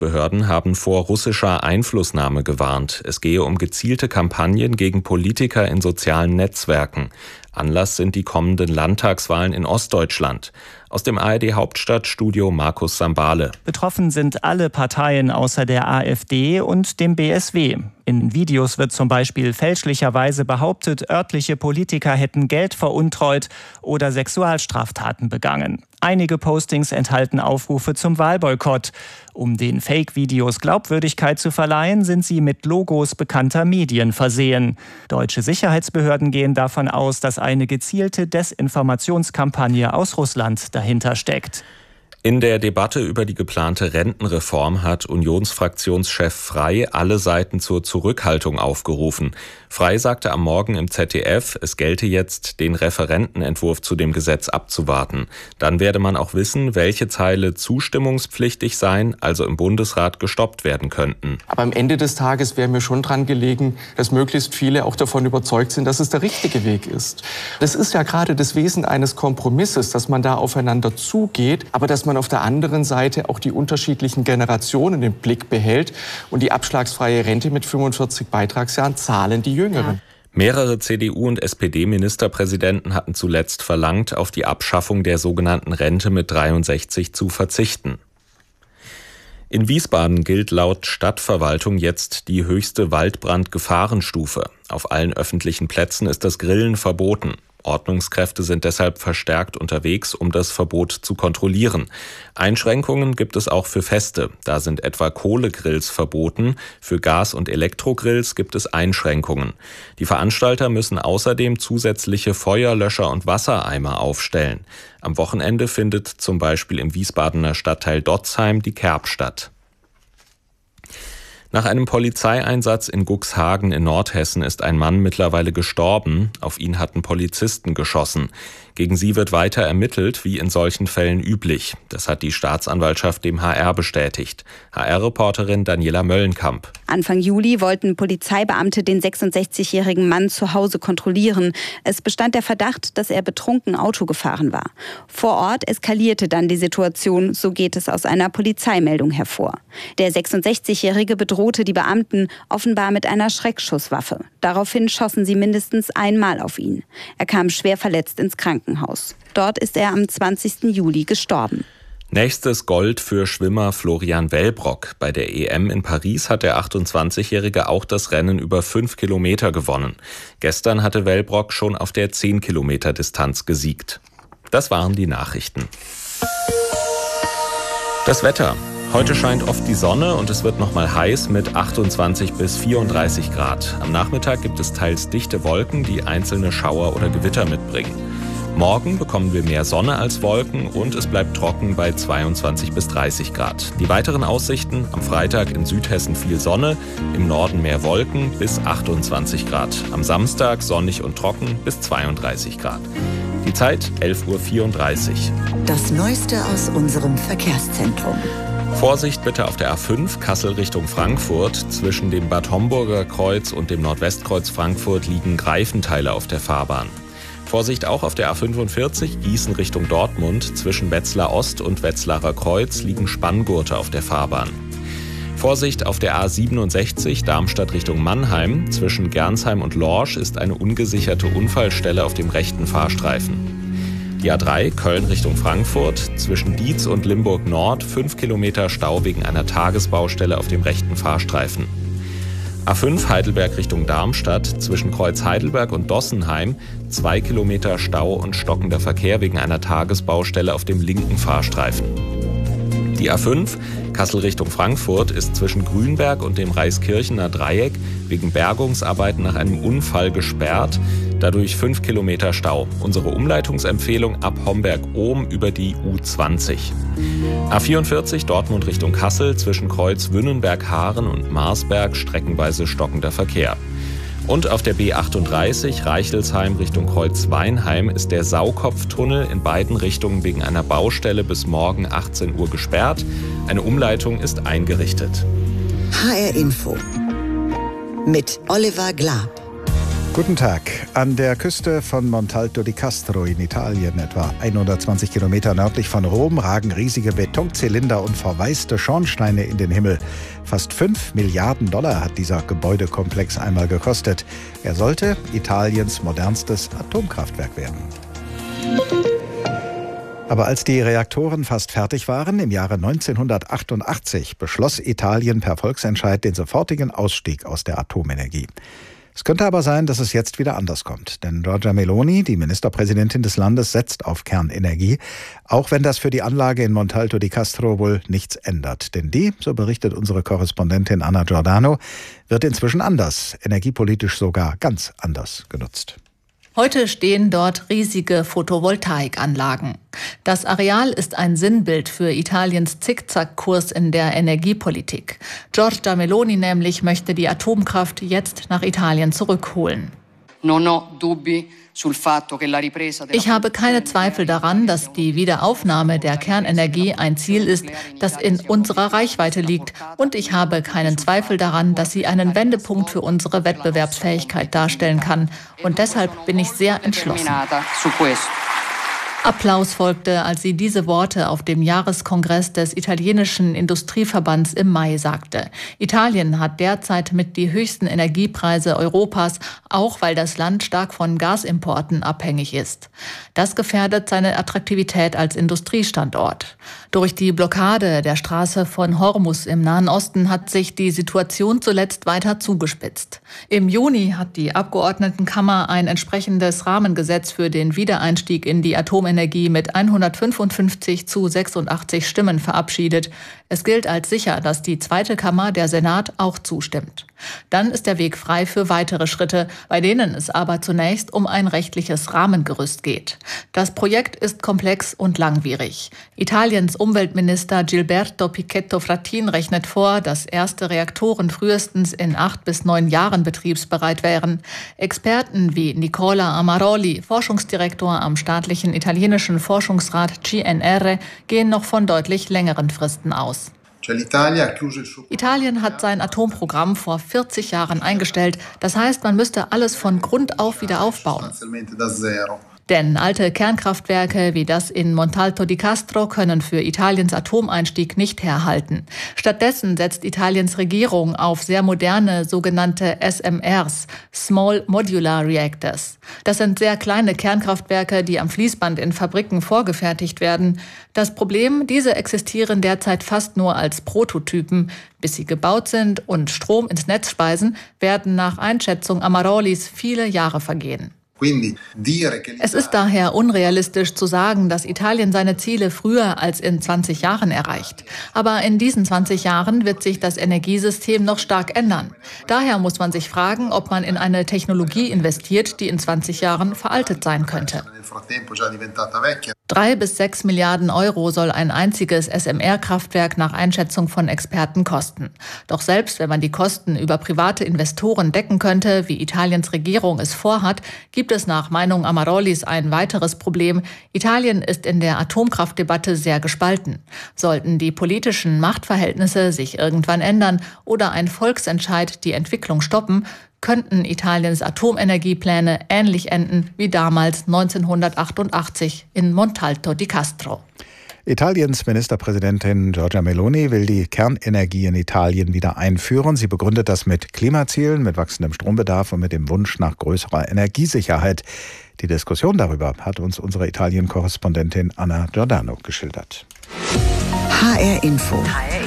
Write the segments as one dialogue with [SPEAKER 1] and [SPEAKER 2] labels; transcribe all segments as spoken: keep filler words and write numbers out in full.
[SPEAKER 1] Behörden haben vor russischer Einflussnahme gewarnt. Es gehe um gezielte Kampagnen gegen Politiker in sozialen Netzwerken. Anlass sind die kommenden Landtagswahlen in Ostdeutschland. Aus dem A R D-Hauptstadtstudio Markus Sambale.
[SPEAKER 2] Betroffen sind alle Parteien außer der AfD und dem B S W. In Videos wird zum Beispiel fälschlicherweise behauptet, örtliche Politiker hätten Geld veruntreut oder Sexualstraftaten begangen. Einige Postings enthalten Aufrufe zum Wahlboykott. Um den Fake-Videos Glaubwürdigkeit zu verleihen, sind sie mit Logos bekannter Medien versehen. Deutsche Sicherheitsbehörden gehen davon aus, dass eine gezielte Desinformationskampagne aus Russland dahinter steckt.
[SPEAKER 1] In der Debatte über die geplante Rentenreform hat Unionsfraktionschef Frey alle Seiten zur Zurückhaltung aufgerufen. Frey sagte am Morgen im Z D F, es gelte jetzt, den Referentenentwurf zu dem Gesetz abzuwarten. Dann werde man auch wissen, welche Teile zustimmungspflichtig seien, also im Bundesrat gestoppt werden könnten.
[SPEAKER 3] Aber am Ende des Tages wäre mir schon dran gelegen, dass möglichst viele auch davon überzeugt sind, dass es der richtige Weg ist. Das ist ja gerade das Wesen eines Kompromisses, dass man da aufeinander zugeht, aber dass man auf der anderen Seite auch die unterschiedlichen Generationen im Blick behält. Und die abschlagsfreie Rente mit fünfundvierzig Beitragsjahren zahlen die Jüngeren.
[SPEAKER 1] Mehrere C D U- und S P D-Ministerpräsidenten hatten zuletzt verlangt, auf die Abschaffung der sogenannten Rente mit dreiundsechzig zu verzichten. In Wiesbaden gilt laut Stadtverwaltung jetzt die höchste Waldbrandgefahrenstufe. Auf allen öffentlichen Plätzen ist das Grillen verboten. Ordnungskräfte sind deshalb verstärkt unterwegs, um das Verbot zu kontrollieren. Einschränkungen gibt es auch für Feste. Da sind etwa Kohlegrills verboten. Für Gas- und Elektrogrills gibt es Einschränkungen. Die Veranstalter müssen außerdem zusätzliche Feuerlöscher und Wassereimer aufstellen. Am Wochenende findet zum Beispiel im Wiesbadener Stadtteil Dotzheim die Kerb statt. Nach einem Polizeieinsatz in Cuxhagen in Nordhessen ist ein Mann mittlerweile gestorben. Auf ihn hatten Polizisten geschossen. Gegen sie wird weiter ermittelt, wie in solchen Fällen üblich. Das hat die Staatsanwaltschaft dem H R bestätigt. H R-Reporterin Daniela Möllenkamp.
[SPEAKER 4] Anfang Juli wollten Polizeibeamte den sechsundsechzigjährigen Mann zu Hause kontrollieren. Es bestand der Verdacht, dass er betrunken Auto gefahren war. Vor Ort eskalierte dann die Situation, so geht es aus einer Polizeimeldung hervor. Der sechsundsechzigjährige bedrohte die Beamten offenbar mit einer Schreckschusswaffe. Daraufhin schossen sie mindestens einmal auf ihn. Er kam schwer verletzt ins Krankenhaus. Dort ist er am zwanzigsten Juli gestorben.
[SPEAKER 1] Nächstes Gold für Schwimmer Florian Wellbrock. Bei der E M in Paris hat der achtundzwanzigjährige auch das Rennen über fünf Kilometer gewonnen. Gestern hatte Wellbrock schon auf der zehn Kilometer Distanz gesiegt. Das waren die Nachrichten. Das Wetter. Heute scheint oft die Sonne und es wird nochmal heiß mit achtundzwanzig bis vierunddreißig Grad. Am Nachmittag gibt es teils dichte Wolken, die einzelne Schauer oder Gewitter mitbringen. Morgen bekommen wir mehr Sonne als Wolken und es bleibt trocken bei zweiundzwanzig bis dreißig Grad. Die weiteren Aussichten: am Freitag in Südhessen viel Sonne, im Norden mehr Wolken bis achtundzwanzig Grad. Am Samstag sonnig und trocken bis zweiunddreißig Grad. Die Zeit elf Uhr vierunddreißig.
[SPEAKER 5] Das Neueste aus unserem Verkehrszentrum.
[SPEAKER 1] Vorsicht bitte auf der A fünf Kassel Richtung Frankfurt. Zwischen dem Bad Homburger Kreuz und dem Nordwestkreuz Frankfurt liegen Greifenteile auf der Fahrbahn. Vorsicht auch auf der A fünfundvierzig Gießen Richtung Dortmund. Zwischen Wetzlar Ost und Wetzlarer Kreuz liegen Spanngurte auf der Fahrbahn. Vorsicht auf der A siebenundsechzig Darmstadt Richtung Mannheim. Zwischen Gernsheim und Lorsch ist eine ungesicherte Unfallstelle auf dem rechten Fahrstreifen. Die A drei Köln Richtung Frankfurt. Zwischen Dietz und Limburg Nord fünf Kilometer Stau wegen einer Tagesbaustelle auf dem rechten Fahrstreifen. A fünf Heidelberg Richtung Darmstadt. Zwischen Kreuz Heidelberg und Dossenheim zwei Kilometer Stau und stockender Verkehr wegen einer Tagesbaustelle auf dem linken Fahrstreifen. Die A fünf Kassel Richtung Frankfurt ist zwischen Grünberg und dem Reiskirchener Dreieck wegen Bergungsarbeiten nach einem Unfall gesperrt. Dadurch fünf Kilometer Stau. Unsere Umleitungsempfehlung ab Homberg-Ohm über die U zwanzig. A vierundvierzig Dortmund Richtung Kassel zwischen Kreuz Wünnenberg-Haaren und Marsberg streckenweise stockender Verkehr. Und auf der B achtunddreißig Reichelsheim Richtung Kreuz Weinheim ist der Saukopftunnel in beiden Richtungen wegen einer Baustelle bis morgen achtzehn Uhr gesperrt. Eine Umleitung ist eingerichtet.
[SPEAKER 5] H R Info mit Oliver Glab.
[SPEAKER 6] Guten Tag. An der Küste von Montalto di Castro in Italien, etwa hundertzwanzig Kilometer nördlich von Rom, ragen riesige Betonzylinder und verwaiste Schornsteine in den Himmel. Fast fünf Milliarden Dollar hat dieser Gebäudekomplex einmal gekostet. Er sollte Italiens modernstes Atomkraftwerk werden. Aber als die Reaktoren fast fertig waren, im Jahre neunzehnhundertachtundachtzig, beschloss Italien per Volksentscheid den sofortigen Ausstieg aus der Atomenergie. Es könnte aber sein, dass es jetzt wieder anders kommt. Denn Giorgia Meloni, die Ministerpräsidentin des Landes, setzt auf Kernenergie, auch wenn das für die Anlage in Montalto di Castro wohl nichts ändert. Denn die, so berichtet unsere Korrespondentin Anna Giordano, wird inzwischen anders, energiepolitisch sogar ganz anders genutzt.
[SPEAKER 7] Heute stehen dort riesige Photovoltaikanlagen. Das Areal ist ein Sinnbild für Italiens Zickzackkurs in der Energiepolitik. Giorgia Meloni nämlich möchte die Atomkraft jetzt nach Italien zurückholen. Ich habe keine Zweifel daran, dass die Wiederaufnahme der Kernenergie ein Ziel ist, das in unserer Reichweite liegt. Und ich habe keinen Zweifel daran, dass sie einen Wendepunkt für unsere Wettbewerbsfähigkeit darstellen kann. Und deshalb bin ich sehr entschlossen. Applaus folgte, als sie diese Worte auf dem Jahreskongress des italienischen Industrieverbands im Mai sagte. Italien hat derzeit mit die höchsten Energiepreise Europas, auch weil das Land stark von Gasimporten abhängig ist. Das gefährdet seine Attraktivität als Industriestandort. Durch die Blockade der Straße von Hormuz im Nahen Osten hat sich die Situation zuletzt weiter zugespitzt. Im Juni hat die Abgeordnetenkammer ein entsprechendes Rahmengesetz für den Wiedereinstieg in die Atomenergie Energie mit hundertfünfundfünfzig zu sechsundachtzig Stimmen verabschiedet. Es gilt als sicher, dass die zweite Kammer, der Senat, auch zustimmt. Dann ist der Weg frei für weitere Schritte, bei denen es aber zunächst um ein rechtliches Rahmengerüst geht. Das Projekt ist komplex und langwierig. Italiens Umweltminister Gilberto Pichetto Fratin rechnet vor, dass erste Reaktoren frühestens in acht bis neun Jahren betriebsbereit wären. Experten wie Nicola Amaroli, Forschungsdirektor am staatlichen italienischen Forschungsrat G N R, gehen noch von deutlich längeren Fristen aus. Italien hat sein Atomprogramm vor vierzig Jahren eingestellt. Das heißt, man müsste alles von Grund auf wieder aufbauen. Denn alte Kernkraftwerke wie das in Montalto di Castro können für Italiens Atomeinstieg nicht herhalten. Stattdessen setzt Italiens Regierung auf sehr moderne sogenannte S M Rs, Small Modular Reactors. Das sind sehr kleine Kernkraftwerke, die am Fließband in Fabriken vorgefertigt werden. Das Problem, diese existieren derzeit fast nur als Prototypen. Bis sie gebaut sind und Strom ins Netz speisen, werden nach Einschätzung Amarolis viele Jahre vergehen. Es ist daher unrealistisch zu sagen, dass Italien seine Ziele früher als in zwanzig Jahren erreicht. Aber in diesen zwanzig Jahren wird sich das Energiesystem noch stark ändern. Daher muss man sich fragen, ob man in eine Technologie investiert, die in zwanzig Jahren veraltet sein könnte. Drei bis sechs Milliarden Euro soll ein einziges S M R-Kraftwerk nach Einschätzung von Experten kosten. Doch selbst wenn man die Kosten über private Investoren decken könnte, wie Italiens Regierung es vorhat, gibt es nach Meinung Amarolis ein weiteres Problem. Italien ist in der Atomkraftdebatte sehr gespalten. Sollten die politischen Machtverhältnisse sich irgendwann ändern oder ein Volksentscheid die Entwicklung stoppen, könnten Italiens Atomenergiepläne ähnlich enden wie damals neunzehnhundertachtundachtzig in Montalto di Castro.
[SPEAKER 6] Italiens Ministerpräsidentin Giorgia Meloni will die Kernenergie in Italien wieder einführen. Sie begründet das mit Klimazielen, mit wachsendem Strombedarf und mit dem Wunsch nach größerer Energiesicherheit. Die Diskussion darüber hat uns unsere Italien-Korrespondentin Anna Giordano geschildert.
[SPEAKER 5] H R Info.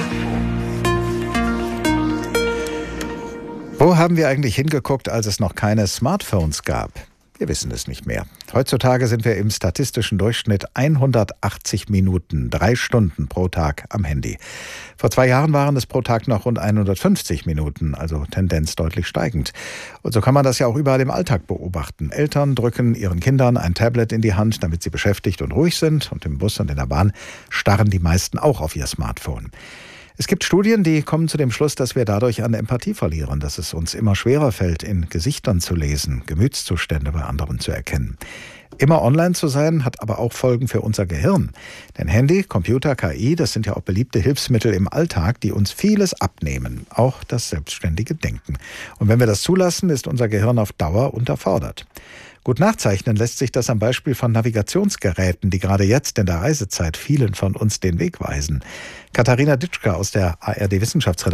[SPEAKER 6] Wo haben wir eigentlich hingeguckt, als es noch keine Smartphones gab? Wir wissen es nicht mehr. Heutzutage sind wir im statistischen Durchschnitt hundertachtzig Minuten, drei Stunden pro Tag am Handy. Vor zwei Jahren waren es pro Tag noch rund hundertfünfzig Minuten, also Tendenz deutlich steigend. Und so kann man das ja auch überall im Alltag beobachten. Eltern drücken ihren Kindern ein Tablet in die Hand, damit sie beschäftigt und ruhig sind. Und im Bus und in der Bahn starren die meisten auch auf ihr Smartphone. Es gibt Studien, die kommen zu dem Schluss, dass wir dadurch an Empathie verlieren, dass es uns immer schwerer fällt, in Gesichtern zu lesen, Gemütszustände bei anderen zu erkennen. Immer online zu sein, hat aber auch Folgen für unser Gehirn. Denn Handy, Computer, K I, das sind ja auch beliebte Hilfsmittel im Alltag, die uns vieles abnehmen, auch das selbstständige Denken. Und wenn wir das zulassen, ist unser Gehirn auf Dauer unterfordert. Gut nachzeichnen lässt sich das am Beispiel von Navigationsgeräten, die gerade jetzt in der Reisezeit vielen von uns den Weg weisen. Katharina Ditschka aus der A R D-Wissenschaftsredaktion